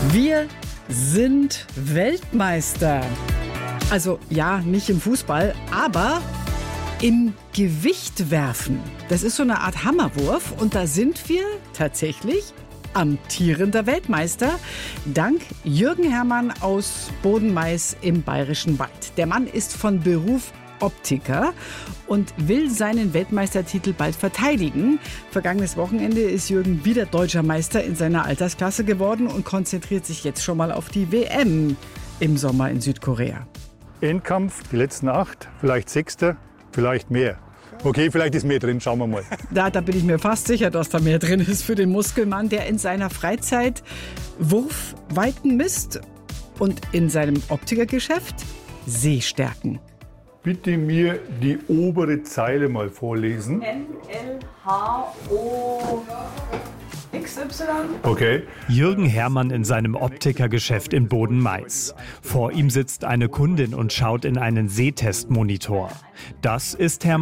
Wir sind Weltmeister. Also ja, nicht im Fußball, aber im Gewichtwerfen. Das ist so eine Art Hammerwurf und da sind wir tatsächlich amtierender Weltmeister, dank Jürgen Hermann aus Bodenmais im Bayerischen Wald. Der Mann ist von Beruf Optiker und will seinen Weltmeistertitel bald verteidigen. Vergangenes Wochenende ist Jürgen wieder deutscher Meister in seiner Altersklasse geworden und konzentriert sich jetzt schon mal auf die WM im Sommer in Südkorea. Endkampf, die letzten 8, vielleicht 6., vielleicht mehr. Okay, vielleicht ist mehr drin, schauen wir mal. Da bin ich mir fast sicher, dass da mehr drin ist für den Muskelmann, der in seiner Freizeit Wurfweiten misst und in seinem Optikergeschäft Sehstärken. Bitte mir die obere Zeile mal vorlesen. NLHOXY. Okay. Jürgen Hermann in seinem Optikergeschäft in Bodenmais. Vor ihm sitzt eine Kundin und schaut in einen Sehtestmonitor. Das ist Hermann